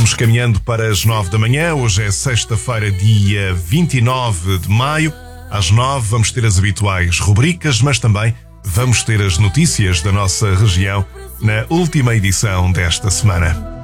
Vamos caminhando para as 9 da manhã. Hoje é sexta-feira, dia 29 de maio. Às 9 vamos ter as habituais rubricas, mas também vamos ter as notícias da nossa região na última edição desta semana.